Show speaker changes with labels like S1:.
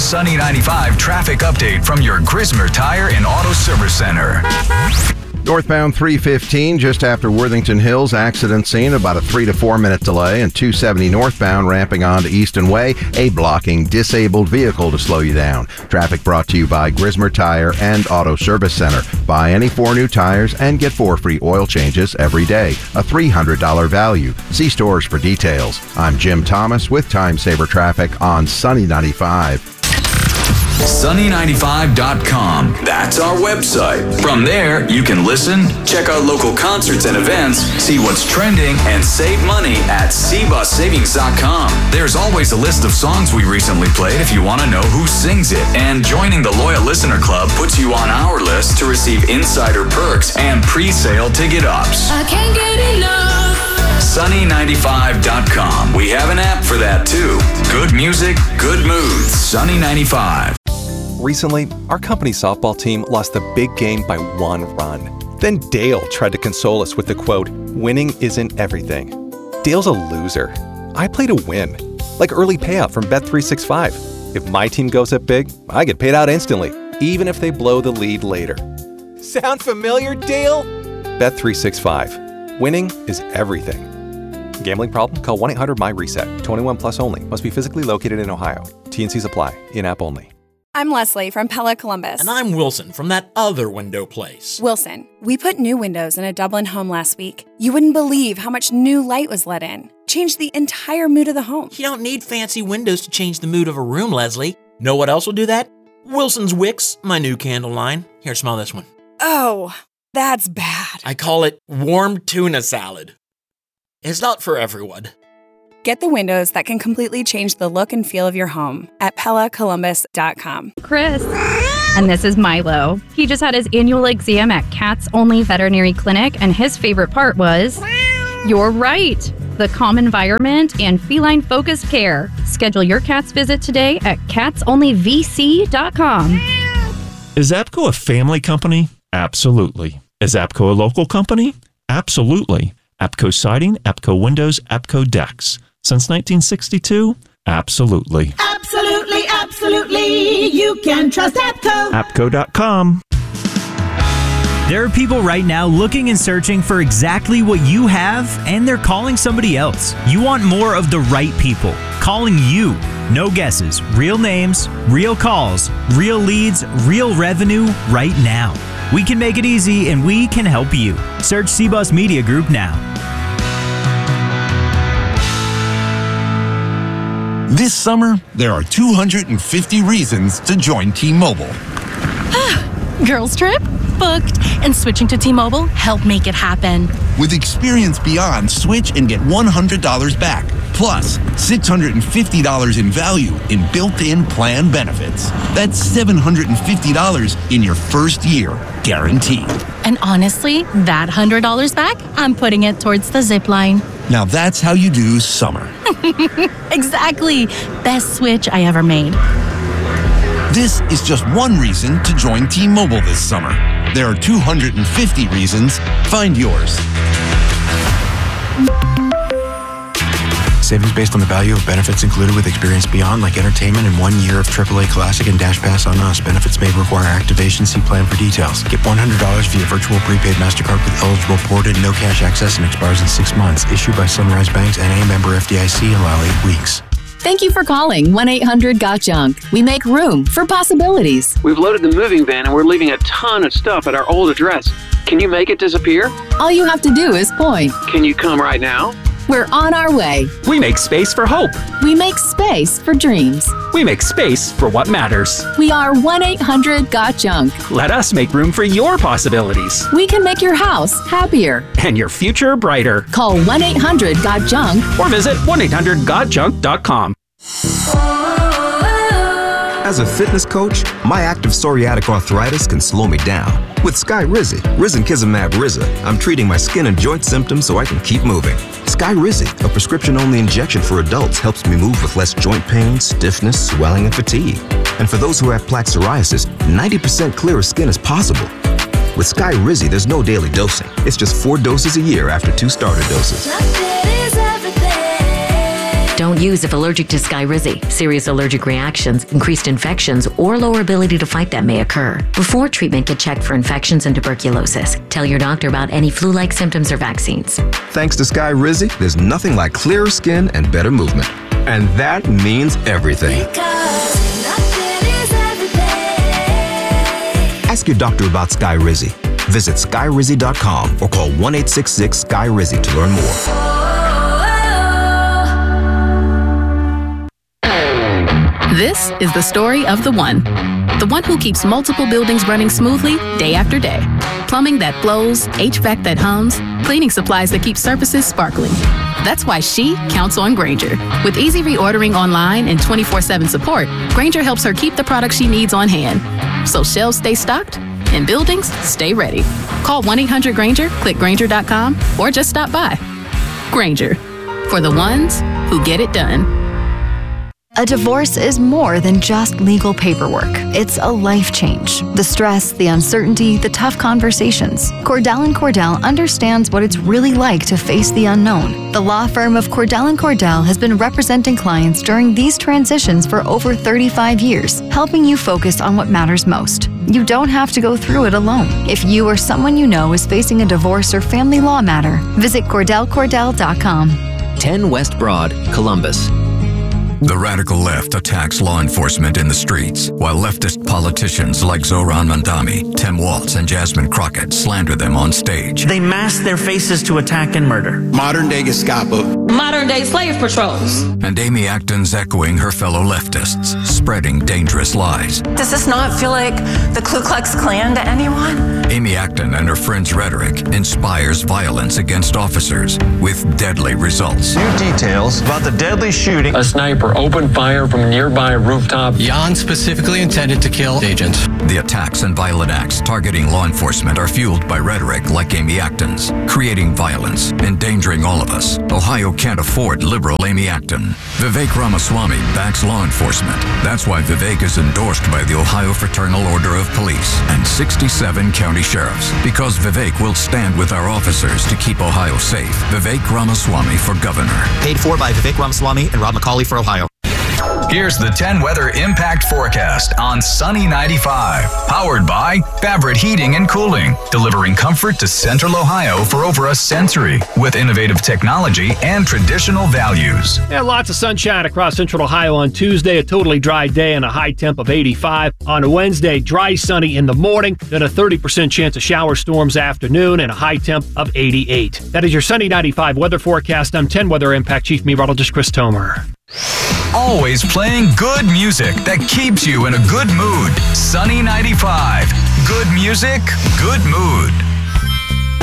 S1: Sunny 95 traffic update from your Grismer Tire and Auto Service Center.
S2: Northbound 315 just after Worthington Hills, accident scene, about a 3 to 4 minute delay, and 270 northbound ramping onto Easton Way, a blocking disabled vehicle to slow you down. Traffic brought to you by Grismer Tire and Auto Service Center. Buy any 4 new tires and get 4 free oil changes every day. A $300 value. See stores for details. I'm Jim Thomas with Time Saver Traffic on Sunny 95.
S1: Sunny95.com. That's our website. From there, you can listen, check out local concerts and events, see what's trending, and save money at cbussavings.com. There's always a list of songs we recently played if you want to know who sings it. And joining the Loyal Listener Club puts you on our list to receive insider perks and pre-sale ticket ups.
S3: I can't get enough.
S1: Sunny95.com. We have an app for that too. Good music, good moods. Sunny95.
S4: Recently, our company softball team lost the big game by 1 run. Then Dale tried to console us with the quote, "Winning isn't everything." Dale's a loser. I play to win. Like early payout from Bet365. If my team goes up big, I get paid out instantly, even if they blow the lead later. Sound familiar, Dale? Bet365. Winning is everything. Gambling problem? Call 1-800-MY-RESET. 21 plus only. Must be physically located in Ohio. T&Cs apply. In-app only.
S5: I'm Leslie from Pella Columbus.
S6: And I'm Wilson from that other window place.
S5: Wilson, we put new windows in a Dublin home last week. You wouldn't believe how much new light was let in. Changed the entire mood of the home.
S6: You don't need fancy windows to change the mood of a room, Leslie. Know what else will do that? Wilson's Wicks, my new candle line. Here, smell this one.
S5: Oh, that's bad.
S6: I call it warm tuna salad. It's not for everyone.
S5: Get the windows that can completely change the look and feel of your home at PellaColumbus.com.
S7: Chris. And this is Milo. He just had his annual exam at Cats Only Veterinary Clinic, and his favorite part was, you're right, the calm environment and feline-focused care. Schedule your cat's visit today at catsonlyvc.com.
S8: Is APCO a family company? Absolutely. Is APCO a local company? Absolutely. APCO Siding, APCO Windows, APCO Decks. Since 1962? Absolutely.
S9: Absolutely, absolutely. You can trust APCO.
S8: APCO.com.
S10: There are people right now looking and searching for exactly what you have, and they're calling somebody else. You want more of the right people. Calling you. No guesses. Real names, real calls, real leads, real revenue right now. We can make it easy, and we can help you. Search CBUS Media Group now.
S11: This summer, there are 250 reasons to join T-Mobile.
S12: Girls trip? Booked. And switching to T-Mobile helped make it happen.
S11: With Experience Beyond, switch and get $100 back. Plus, $650 in value in built-in plan benefits. That's $750 in your first year, guaranteed.
S12: And honestly, that $100 back, I'm putting it towards the zip line.
S11: Now that's how you do summer.
S12: Exactly. Best switch I ever made.
S11: This is just one reason to join T-Mobile this summer. There are 250 reasons. Find yours.
S13: Savings based on the value of benefits included with Experience Beyond, like entertainment and 1 year of AAA Classic and Dash Pass on us. Benefits may require activation. See plan for details. Get $100 via virtual prepaid MasterCard with eligible ported, no cash access, and expires in 6 months. Issued by Sunrise Banks, N.A. member FDIC. Allow 8 weeks.
S14: Thank you for calling 1-800-GOT-JUNK. We make room for possibilities.
S15: We've loaded the moving van and we're leaving a ton of stuff at our old address. Can you make it disappear?
S14: All you have to do is point.
S15: Can you come right now?
S14: We're on our way.
S16: We make space for hope.
S14: We make space for dreams.
S16: We make space for what matters.
S14: We are 1-800-GOT-JUNK.
S16: Let us make room for your possibilities.
S14: We can make your house happier.
S16: And your future brighter.
S14: Call 1-800-GOT-JUNK.
S16: Or visit 1-800-GOT-JUNK.com.
S17: As a fitness coach, my active psoriatic arthritis can slow me down. With Skyrizi, Risankizumab Riza, I'm treating my skin and joint symptoms so I can keep moving. Skyrizi, a prescription-only injection for adults, helps me move with less joint pain, stiffness, swelling, and fatigue. And for those who have plaque psoriasis, 90% clearer skin is possible. With Skyrizi, there's no daily dosing. It's just 4 doses a year after 2 starter doses.
S3: Don't use if allergic to Skyrizi. Serious allergic reactions, increased infections, or lower ability to fight them may occur. Before treatment, get checked for infections and tuberculosis. Tell your doctor about any flu-like symptoms or vaccines.
S17: Thanks to Skyrizi, there's nothing like clearer skin and better movement. And that means everything. Ask your doctor about Skyrizi. Visit Skyrizi.com or call 1-866-SKY-RIZZI to learn more.
S12: This is the story of the one who keeps multiple buildings running smoothly day after day. Plumbing that flows, HVAC that hums, cleaning supplies that keep surfaces sparkling. That's why she counts on Grainger. With easy reordering online and 24/7 support, Grainger helps her keep the products she needs on hand. So shelves stay stocked and buildings stay ready. Call 1-800-GRAINGER, click Grainger.com, or just stop by. Grainger, for the ones who get it done.
S18: A divorce is more than just legal paperwork. It's a life change. The stress, the uncertainty, the tough conversations. Cordell & Cordell understands what it's really like to face the unknown. The law firm of Cordell & Cordell has been representing clients during these transitions for over 35 years, helping you focus on what matters most. You don't have to go through it alone. If you or someone you know is facing a divorce or family law matter, visit CordellCordell.com.
S19: 10 West Broad, Columbus.
S20: The radical left attacks law enforcement in the streets, while leftist politicians like Zohran Mamdani, Tim Walz, and Jasmine Crockett slander them on stage.
S21: They mask their faces to attack and murder.
S20: Modern-day Gestapo.
S22: Modern-day slave patrols.
S20: And Amy Acton's echoing her fellow leftists, spreading dangerous lies.
S23: Does this not feel like the Ku Klux Klan to anyone?
S20: Amy Acton and her friends' rhetoric inspires violence against officers with deadly results.
S24: New details about the deadly shooting.
S25: A sniper opened fire from a nearby rooftop.
S26: Jan specifically intended to kill agents.
S20: The attacks and violent acts targeting law enforcement are fueled by rhetoric like Amy Acton's, creating violence, endangering all of us. Ohio can't afford liberal Amy Acton. Vivek Ramaswamy backs law enforcement. That's why Vivek is endorsed by the Ohio Fraternal Order of Police and 67 county sheriffs. Because Vivek will stand with our officers to keep Ohio safe. Vivek Ramaswamy for governor.
S27: Paid for by Vivek Ramaswamy and Rob McCauley for Ohio.
S1: Here's the 10 weather impact forecast on Sunny 95. Powered by Favorite Heating and Cooling, delivering comfort to Central Ohio for over a century with innovative technology and traditional values.
S28: And lots of sunshine across Central Ohio on Tuesday, a totally dry day and a high temp of 85. On Wednesday, dry, sunny in the morning, then a 30% chance of shower storms afternoon and a high temp of 88. That is your Sunny 95 weather forecast. I'm 10 Weather Impact Chief Meteorologist Chris Tomer.
S1: Always playing good music that keeps you in a good mood. Sunny 95. Good music, good mood.